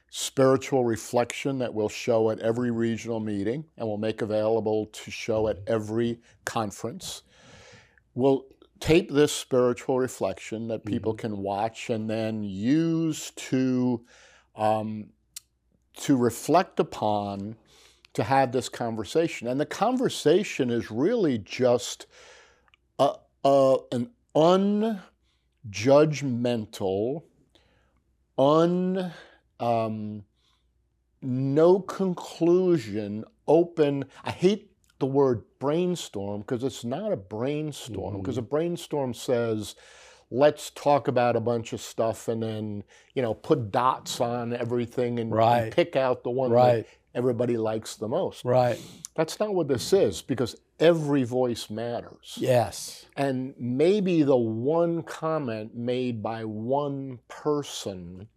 spiritual reflection that we'll show at every regional meeting and we'll make available to show at every conference. We'll tape this spiritual reflection that people can watch and then use to reflect upon, to have this conversation. And the conversation is really just an unjudgmental, no conclusion, open. I hate the word brainstorm because it's not a brainstorm, because a brainstorm says, let's talk about a bunch of stuff and then, put dots on everything and pick out the one that everybody likes the most. Right. That's not what this is, because every voice matters. Yes. And maybe the one comment made by one person,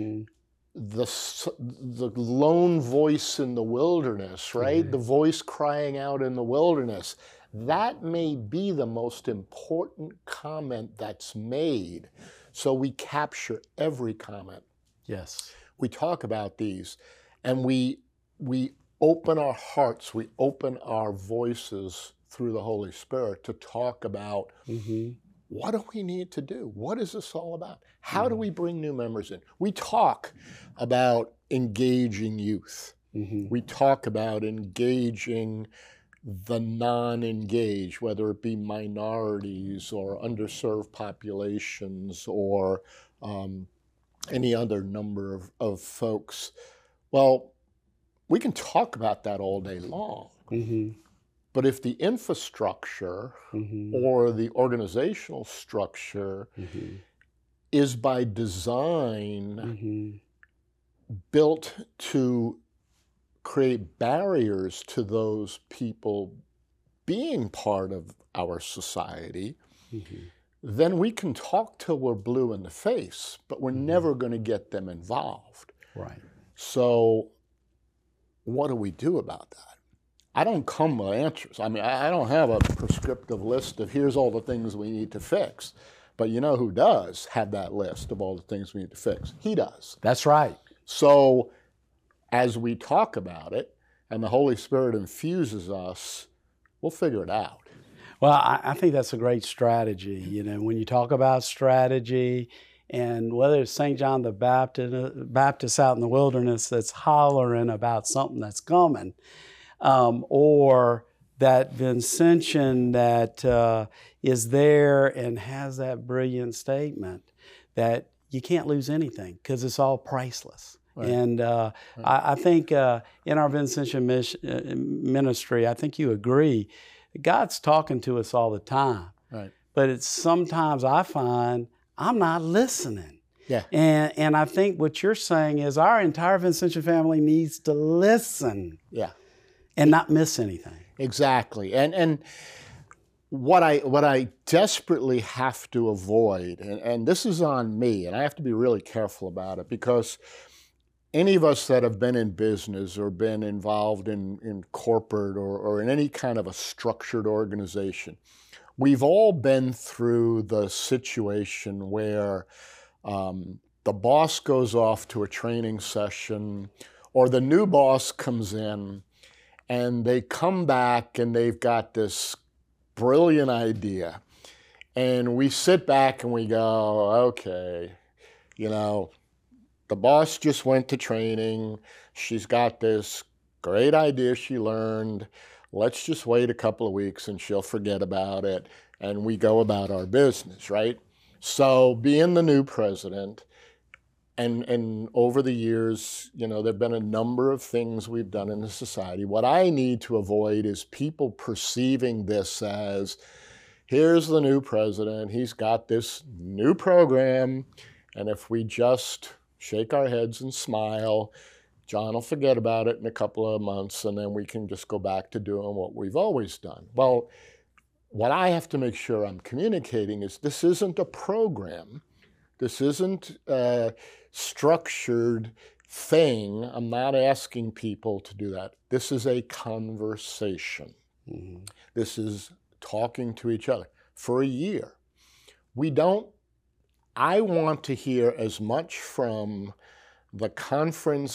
the lone voice in the wilderness, right? The voice crying out in the wilderness, that may be the most important comment that's made. So we capture every comment. Yes. We talk about these, and we open our hearts, we open our voices through the Holy Spirit to talk about what do we need to do? What is this all about? How do we bring new members in? We talk about engaging youth. We talk about engaging the non-engaged, whether it be minorities or underserved populations or any other number of folks. Well, we can talk about that all day long. But if the infrastructure or the organizational structure is by design built to create barriers to those people being part of our society, then we can talk till we're blue in the face, but we're never going to get them involved. Right. So what do we do about that? I don't come with answers. I mean, I don't have a prescriptive list of here's all the things we need to fix. But you know who does have that list of all the things we need to fix? He does. That's right. So as we talk about it and the Holy Spirit infuses us, we'll figure it out. Well, I think that's a great strategy. When you talk about strategy, and whether it's St. John the Baptist out in the wilderness that's hollering about something that's coming, or that Vincentian that is there and has that brilliant statement that you can't lose anything because it's all priceless. Right. And I think in our Vincentian ministry, I think you agree, God's talking to us all the time. Right. But it's sometimes I find I'm not listening. Yeah. And I think what you're saying is our entire Vincentian family needs to listen. Yeah. And not miss anything. Exactly. And what I desperately have to avoid, and this is on me, and I have to be really careful about it, because any of us that have been in business or been involved in corporate or in any kind of a structured organization, we've all been through the situation where the boss goes off to a training session or the new boss comes in and they come back and they've got this brilliant idea. And we sit back and we go, okay, the boss just went to training. She's got this great idea she learned. Let's just wait a couple of weeks and she'll forget about it. And we go about our business, right? So being the new president, and over the years, there've been a number of things we've done in the society. What I need to avoid is people perceiving this as, here's the new president, he's got this new program, and if we just shake our heads and smile, John will forget about it in a couple of months, and then we can just go back to doing what we've always done. Well, what I have to make sure I'm communicating is this isn't a program. This isn't a structured thing. I'm not asking people to do that. This is a conversation. This is talking to each other for a year. I want to hear as much from the conference